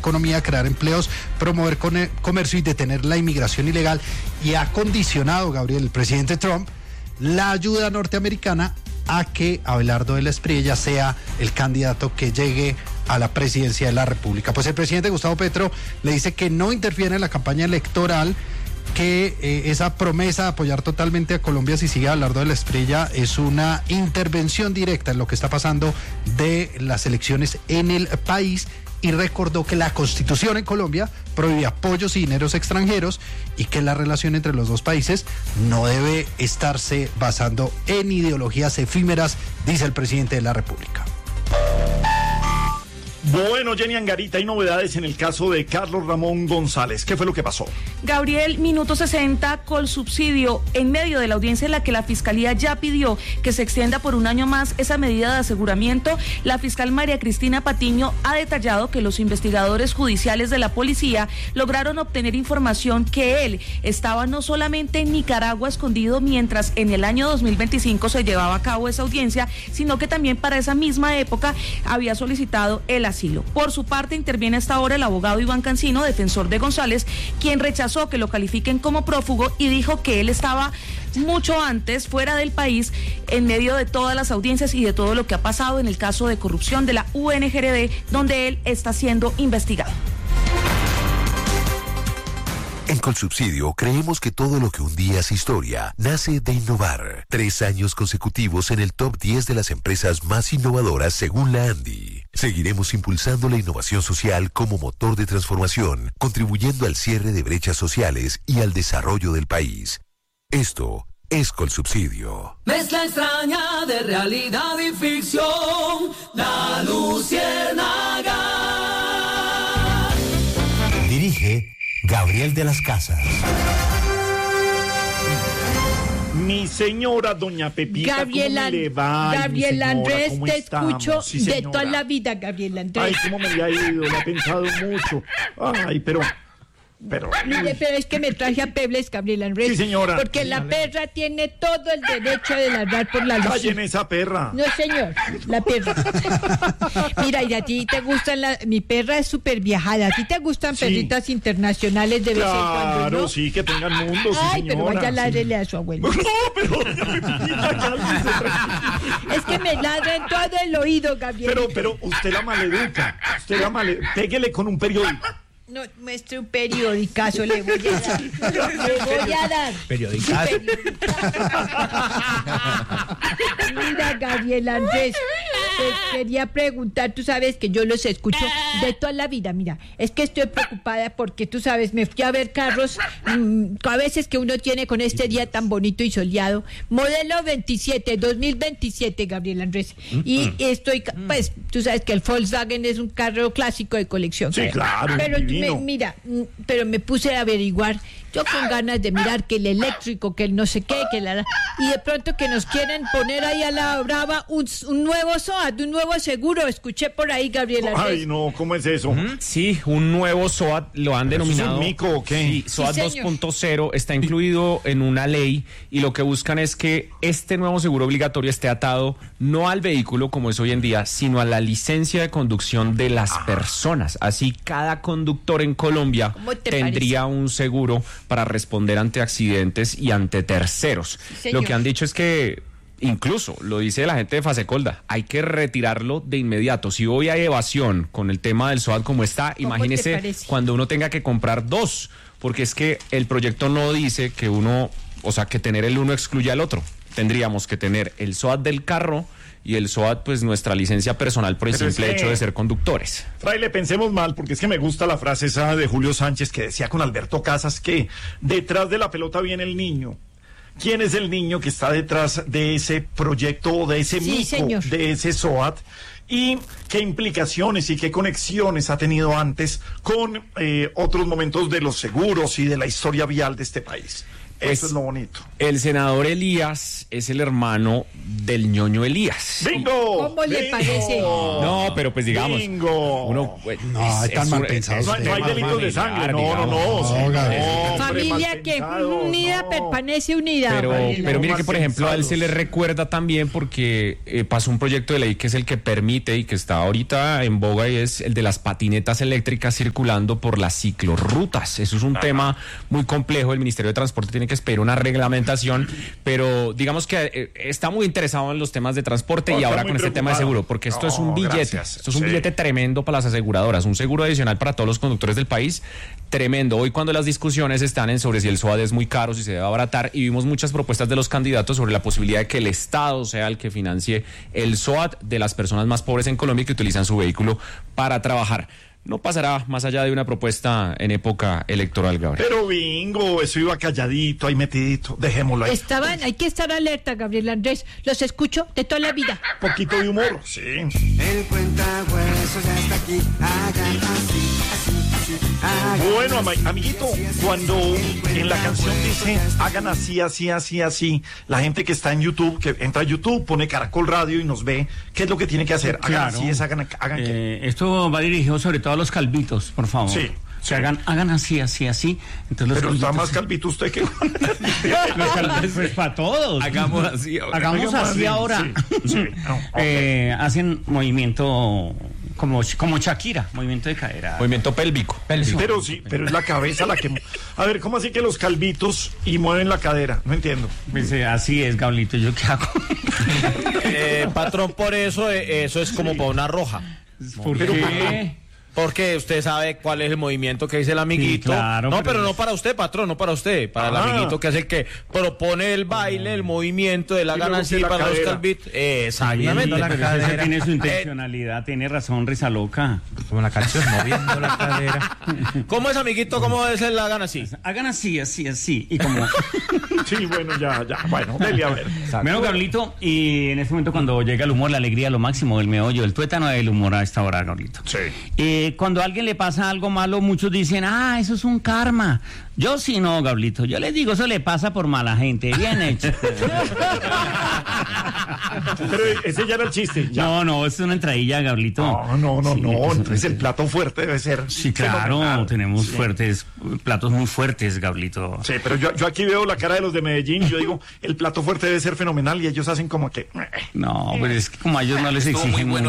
economía, crear empleos, promover comercio y detener la inmigración ilegal. Y ha condicionado, Gabriel, el presidente Trump, la ayuda norteamericana a que Abelardo de la Espriella sea el candidato que llegue a la presidencia de la República. Pues el presidente Gustavo Petro le dice que no interfiere en la campaña electoral, que esa promesa de apoyar totalmente a Colombia si sigue Abelardo de la Espriella es una intervención directa en lo que está pasando de las elecciones en el país, y recordó que la Constitución en Colombia prohíbe apoyos y dineros extranjeros y que la relación entre los dos países no debe estarse basando en ideologías efímeras, dice el presidente de la República. Bueno, Jenny Angarita, hay novedades en el caso de Carlos Ramón González. ¿Qué fue lo que pasó? Gabriel, minuto 60, Colsubsidio, en medio de la audiencia en la que la Fiscalía ya pidió que se extienda por un año más esa medida de aseguramiento, la fiscal María Cristina Patiño ha detallado que los investigadores judiciales de la policía lograron obtener información que él estaba no solamente en Nicaragua escondido mientras en el año 2025 se llevaba a cabo esa audiencia, sino que también para esa misma época había solicitado el asilo. Por su parte, interviene hasta ahora el abogado Iván Cancino, defensor de González, quien rechazó que lo califiquen como prófugo y dijo que él estaba mucho antes fuera del país en medio de todas las audiencias y de todo lo que ha pasado en el caso de corrupción de la UNGRD, donde él está siendo investigado. En Colsubsidio creemos que todo lo que un día es historia nace de innovar. 3 años consecutivos en el top 10 de las empresas más innovadoras según la ANDI. Seguiremos impulsando la innovación social como motor de transformación, contribuyendo al cierre de brechas sociales y al desarrollo del país. Esto es Colsubsidio. Mezcla extraña de realidad y ficción, La Luciérnaga. Dirige Gabriel de las Casas. Mi señora doña Pepita, Gabriel, ¿cómo le va? Gabriel Andrés, ¿cómo te estamos? escucho Sí, de señora. toda la vida, Gabriel Andrés. Ay, cómo me le ha ido, le he pensado mucho. Ay, pero... Mire, pero es que me traje a Pebles, Gabriel Andrés. Sí, señora. Porque la perra tiene todo el derecho de ladrar por la luz. Callen esa perra. No, señor, la perra. Mira, y a ti te gustan mi perra es súper viajada. ¿A ti te gustan Sí. perritas internacionales de vez en cuando, Claro, no? sí, que tengan mundo, sí, Ay, señora. pero vaya a sí. ladrarle a su abuelo. No, pero doña Pepita, cálmese, tranquila. Es que me ladra en todo el oído, Gabriel. Pero usted la maleduca. Péguele con un periódico. No, muestre un periodicazo, le voy a dar. Le voy a dar. Periodicazo. Mira, Gabriel Andrés, te quería preguntar, tú sabes que yo los escucho de toda la vida, mira, es que estoy preocupada porque tú sabes, me fui a ver carros, a veces que uno tiene con este día tan bonito y soleado, modelo 2027, Gabriel Andrés, y estoy, pues, tú sabes que el Volkswagen es un carro clásico de colección. Sí, claro, pero divino. pero me puse a averiguar, yo con ganas de mirar que el eléctrico, que el no sé qué, que y de pronto que nos quieren poner ahí a la brava un nuevo SOAT, un nuevo seguro, escuché por ahí, Gabriel Andrés. Ay, no, ¿cómo es eso? Sí, un nuevo SOAT, lo han denominado. ¿Es un mico o qué? Sí, SOAT Sí, señor. 2.0 está incluido en una ley y lo que buscan es que este nuevo seguro obligatorio esté atado no al vehículo como es hoy en día, sino a la licencia de conducción de las personas. Así cada conductor en Colombia ¿Cómo te tendría un seguro para responder ante accidentes y ante terceros. señor. Lo que han dicho es que incluso, lo dice la gente de Fasecolda, hay que retirarlo de inmediato. Si hoy hay evasión con el tema del SOAT como está, ¿Cómo imagínese te parece? cuando uno tenga que comprar dos, porque es que el proyecto no dice que uno, o sea, que tener el uno excluye al otro. Tendríamos que tener el SOAT del carro y el SOAT, pues nuestra licencia personal por el Pero es simple que- hecho de ser conductores. Fraile, pensemos mal, porque es que me gusta la frase esa de Julio Sánchez que decía con Alberto Casas que detrás de la pelota viene el niño. ¿Quién es el niño que está detrás de ese proyecto o de ese Sí, mico, señor. de ese SOAT? ¿Y qué implicaciones y qué conexiones ha tenido antes con otros momentos de los seguros y de la historia vial de este país? Eso es lo bonito. El senador Elías es el hermano del ñoño Elías. ¡Bingo! ¿Cómo le parece? No, pero pues digamos, ¡Bingo! uno No, es tan mal pensado. No hay delitos de sangre. No, Gabriel. Familia que unida permanece unida. Pero mire que, por ejemplo, a él se le recuerda también porque pasó un proyecto de ley que es el que permite y que está ahorita en boga, y es el de las patinetas eléctricas circulando por las ciclorrutas. Eso es un tema muy complejo. El Ministerio de Transporte tiene que esperar una reglamentación, pero digamos que está muy interesado en los temas de transporte y ahora con este tema de seguro, porque esto es un billete. Gracias. Esto es un billete tremendo para las aseguradoras, un seguro adicional para todos los conductores del país, tremendo. Hoy, cuando las discusiones están en sobre si el SOAT es muy caro, si se debe abaratar, y vimos muchas propuestas de los candidatos sobre la posibilidad de que el Estado sea el que financie el SOAT de las personas más pobres en Colombia que utilizan su vehículo para trabajar. No pasará más allá de una propuesta en época electoral, Gabriel. Pero bingo, eso iba calladito, ahí metidito. Dejémoslo ahí. Hay que estar alerta, Gabriel Andrés. Los escucho de toda la vida. Poquito de humor. Sí. El cuentahuesos ya está aquí. Hagan así. Bueno, amiguito, cuando en la canción dice hagan así, la gente que está en YouTube, que entra a YouTube, pone Caracol Radio y nos ve, ¿qué es lo que tiene que hacer? Hagan Claro. así, hagan qué. Esto va dirigido sobre todo a los calvitos, por favor. Sí. Que hagan así. Entonces los Pero está calvitos- más calvito usted que... Los calvitos, pues para todos. Hagamos así ahora. Hagamos así ahora. Sí. No, ok. Hacen movimiento como Shakira, movimiento de cadera. Movimiento pélvico. Pero sí, pero es la cabeza la que... A ver, ¿cómo así que los calvitos y mueven la cadera? No entiendo. Pues, así es, Gablito, ¿yo qué hago? Patrón, por eso es como para una roja. ¿Por qué? Porque usted sabe cuál es el movimiento que dice el amiguito. Sí, claro, no, pero pero no para usted, patrón, no para usted. Para el amiguito que es el que propone el baile, el movimiento de la Y luego ganancia que la para los cadera. calvitos. Pero Exactamente. ese tiene su intencionalidad, tiene razón, risa loca. Como la canción, moviendo la cadera. ¿Cómo es, amiguito? ¿Cómo es la gana así? Hagan así. Y como... Sí, bueno, ya. Bueno, dele a ver. Bueno, Gablito, y en este momento cuando llega el humor, la alegría, lo máximo, el meollo, el tuétano del humor a esta hora, Gablito. Sí. Cuando a alguien le pasa algo malo, muchos dicen, eso es un karma. Yo sí no, Gablito. Yo les digo, eso le pasa por mala gente. Bien hecho. Pero ese ya era el chiste. Ya. No, es una entradilla, Gablito. No. Sí, Entonces el plato fuerte debe ser... Sí, claro, fenomenal. tenemos platos muy fuertes, Gablito. Sí, pero yo aquí veo la cara de los de Medellín, yo digo, el plato fuerte debe ser fenomenal y ellos hacen como que... No, pero es que como a ellos no les exigen mucho.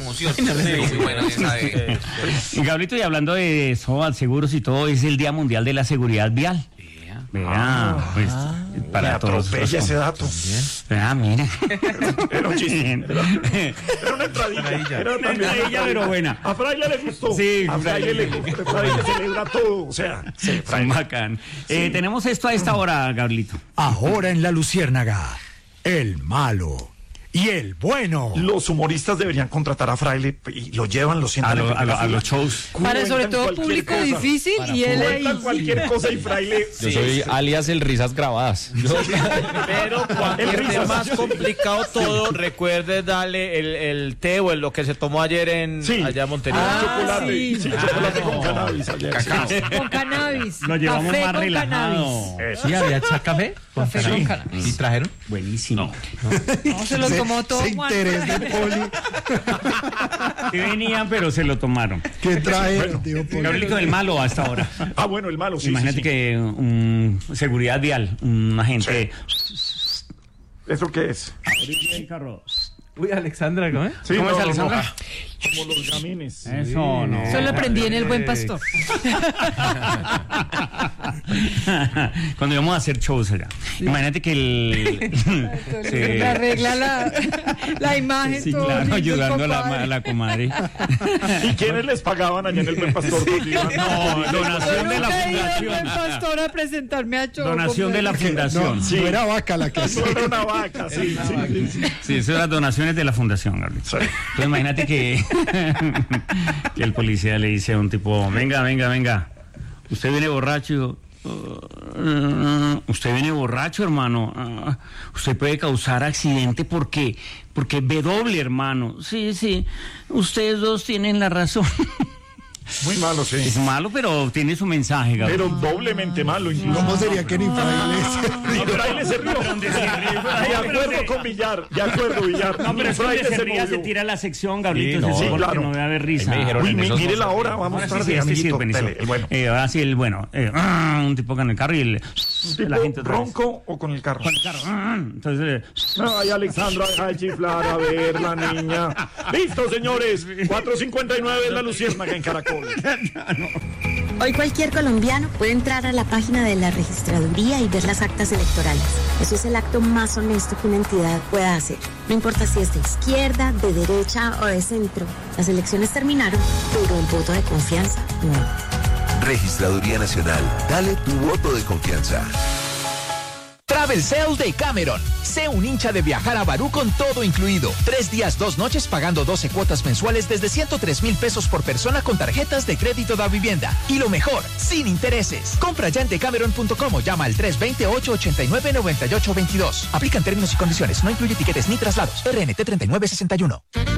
Y Gablito, y hablando de eso, seguros y todo, es el Día Mundial de la Seguridad Vial. Vea, pues para me todos. atropella ese dato. Vea, mire. Era un chiste. Era una entradilla. Era Una entradilla, pero buena. A Fraile le gustó. Sí, a Fraile le gustó. Fraile celebra todo. O sea, sí, Son bacán. Tenemos esto a esta hora, Gablito. Ahora en La Luciérnaga, el malo y el bueno. Los humoristas deberían contratar a Fraile y lo llevan, lo sientan A los shows. Para sobre Cuentan todo cualquier público cosa. difícil y él ahí. Cuentan cualquier cosa y Fraile... Yo soy alias el risas grabadas. Pero cuando El esté risas. más complicado todo, recuerde darle el té o lo que se tomó ayer allá en Montería. Chocolate. sí. Sí, chocolate con cannabis ayer. Sí. Con cannabis. Lo llevamos Café más con relajado. Eso. ¿Sí había café? Café con cannabis. ¿Y trajeron? Buenísimo. No, se lo tomó todo Ese Juan. interés de Poli. Sí venían, pero se lo tomaron. ¿Qué trae? Tío Poli? Gablito del malo a esta hora. Bueno, el malo, sí. Imagínate sí. que seguridad vial, un agente. ¿Eso qué es? Uy, Alexandra, ¿cómo es? Sí, ¿Cómo es, no, Alexandra? Como los gamines. Eso no. Eso lo aprendí en El Buen Pastor. Cuando íbamos a hacer shows allá. Imagínate que Le arregla la imagen. Sí, todo claro, lindo, ayudando compadre. a la comadre. ¿Y quiénes les pagaban allá en el Buen Pastor? No, donación de la Yo nunca he ido al Buen fundación. Pastor a presentarme a show. Donación de la fundación. No, no era vaca la que hacía. No era una vaca, sí. Sí, eso eran las donaciones de la fundación, Gabriel. Sí. Entonces imagínate que el policía le dice a un tipo, venga, usted viene borracho. Usted viene borracho, hermano. Usted puede causar accidente porque ve doble, hermano. Sí, ustedes dos tienen la razón. Muy malo, sí. Es malo, pero tiene su mensaje, Gabriel. Pero doblemente malo, incluso. ¿Cómo sería que ni fraile? Ni fraile se rió. De acuerdo con Villar. De acuerdo, Villar. No, pero Ni es que fraile se se ría, se movió. tira la sección, Gabrielito. Sí, porque claro. no me va a haber risa. Uy, mire la hora, vamos tarde, amiguito. El bueno. Ahora sí, el bueno. Un tipo con el carro y el... ¿Un tipo la gente otra vez. ronco o con el carro? Con el carro. Entonces... Ay, Alexandra, deja de chiflar, a ver, la niña. Listo, señores. 4:59 es la luciérnaga en Caracol. Hoy cualquier colombiano puede entrar a la página de la registraduría y ver las actas electorales. Eso es el acto más honesto que una entidad pueda hacer. No importa si es de izquierda, de derecha o de centro. Las elecciones terminaron, pero el voto de confianza no. Registraduría Nacional. Dale tu voto de confianza. Travel Sale de Cameron. Sé un hincha de viajar a Barú con todo incluido. 3 días, 2 noches pagando 12 cuotas mensuales desde 103,000 pesos por persona con tarjetas de crédito da vivienda. Y lo mejor, sin intereses. Compra ya en decameron.com o llama al 320-889-9822. Aplican términos y condiciones. No incluye tiquetes ni traslados. RNT 3961.